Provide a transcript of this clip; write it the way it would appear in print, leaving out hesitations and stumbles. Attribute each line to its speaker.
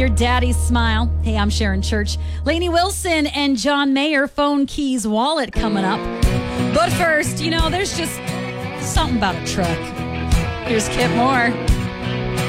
Speaker 1: Your daddy's smile. Hey, I'm Sharon Church. Lainey Wilson and John Mayer, Phone Keys Wallet coming up. But first, there's just something about a truck. Here's Kip Moore.